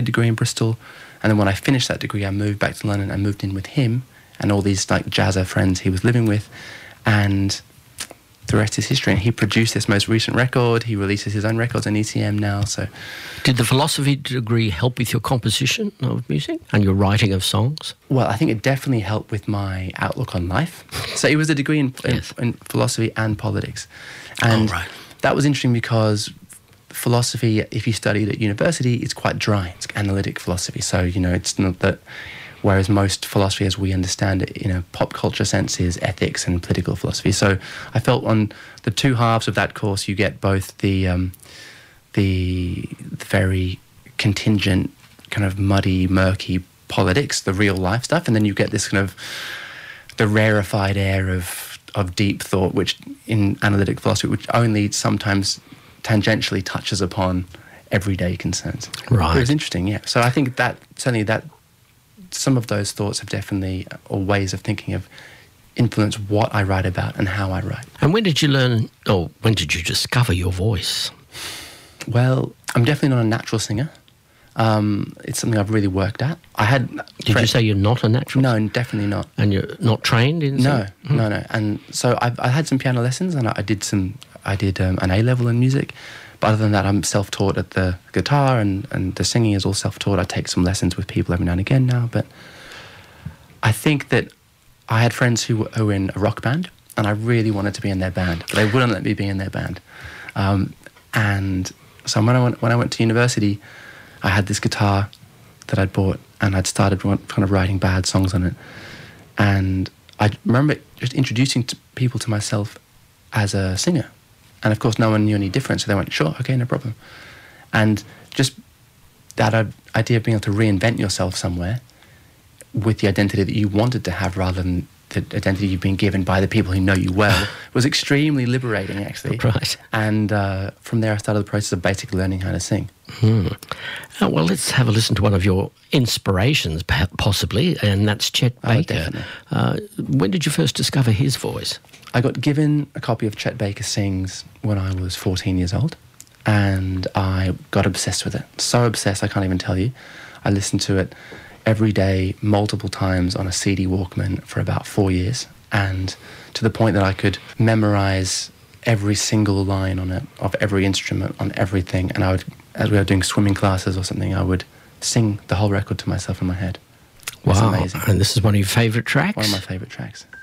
degree in Bristol. And then when I finished that degree, I moved back to London and moved in with him and all these like jazzer friends he was living with. And the rest is history. And he produced this most recent record. He releases his own records on ECM now. So, did the philosophy degree help with your composition of music and your writing of songs? Well, I think it definitely helped with my outlook on life. So it was a degree in philosophy and politics. And that was interesting because philosophy, if you study it at university, it's quite dry. It's analytic philosophy. So, you know, it's not that... Whereas most philosophy, as we understand it in a pop culture sense, is ethics and political philosophy. So I felt on the two halves of that course, you get both the very contingent, kind of muddy, murky politics, the real life stuff, and then you get this kind of the rarefied air of deep thought, which in analytic philosophy, which only sometimes tangentially touches upon everyday concerns. Right. It was interesting, yeah. So I think that certainly that. Some of those thoughts have definitely, or ways of thinking, have influenced what I write about and how I write. And when did you learn, or when did you discover your voice? Well, I'm definitely not a natural singer. It's something I've really worked at. Did you say you're not a natural singer? No, definitely not. And you're not trained in singing? No. And so I had some piano lessons, and I did an A-level in music. But other than that, I'm self-taught at the guitar, and the singing is all self-taught. I take some lessons with people every now and again now. But I think that I had friends who were in a rock band, and I really wanted to be in their band, but they wouldn't let me be in their band. And so when I went to university, I had this guitar that I'd bought, and I'd started kind of writing bad songs on it. And I remember just introducing people to myself as a singer. And of course, no one knew any different, so they went, sure, okay, no problem. And just that idea of being able to reinvent yourself somewhere with the identity that you wanted to have rather than the identity you've been given by the people who know you well was extremely liberating, actually. Right. And from there, I started the process of basically learning how to sing. Well, let's have a listen to one of your inspirations, possibly, and that's Chet Baker. Definitely. When did you first discover his voice? I got given a copy of Chet Baker Sings when I was 14 years old, and I got obsessed with it. So obsessed, I can't even tell you. I listened to it every day, multiple times on a CD Walkman for about 4 years, and to the point that I could memorize every single line on it, of every instrument, on everything, and I would, as we were doing swimming classes or something, I would sing the whole record to myself in my head. It was amazing. And this is one of your favourite tracks? One of my favourite tracks.